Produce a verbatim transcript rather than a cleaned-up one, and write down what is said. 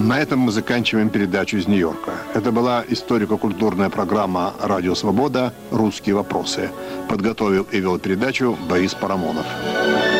На этом мы заканчиваем передачу из Нью-Йорка. Это была историко-культурная программа «Радио Свобода. Русские вопросы». Подготовил и вел передачу Борис Парамонов.